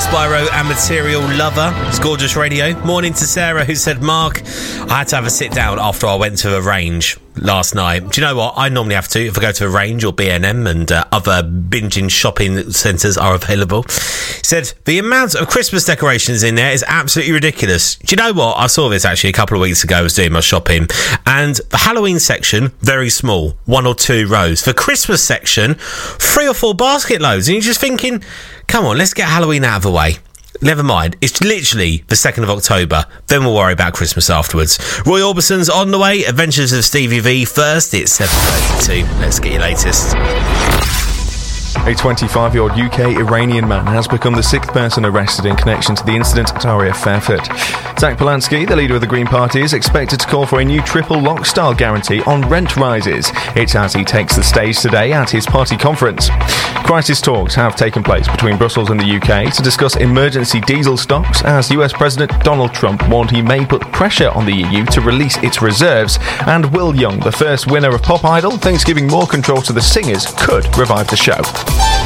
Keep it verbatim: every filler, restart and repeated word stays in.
Spyro and Material Lover. It's Gorgeous Radio. Morning to Sarah, who said, Mark, I had to have a sit down after I went to a range last night. Do you know what? I normally have to if I go to a range or B and M and uh, other binging shopping centres are available. He said, the amount of Christmas decorations in there is absolutely ridiculous. Do you know what? I saw this actually a couple of weeks ago. I was doing my shopping, and the Halloween section, very small, one or two rows. The Christmas section, three or four basket loads. And you're just thinking, come on, let's get Halloween out of the way. Never mind, it's literally the second of October. Then we'll worry about Christmas afterwards. Roy Orbison's on the way. Adventures of Stevie V first. It's seven thirty-two. Let's get your latest. A twenty-five-year-old U K-Iranian man has become the sixth person arrested in connection to the incident at R A F Fairford. Zach Polanski, the leader of the Green Party, is expected to call for a new triple lock-style guarantee on rent rises. It's as he takes the stage today at his party conference. Crisis talks have taken place between Brussels and the U K to discuss emergency diesel stocks, as U S President Donald Trump warned he may put pressure on the E U to release its reserves, and Will Young, the first winner of Pop Idol, thinks giving more control to the singers could revive the show.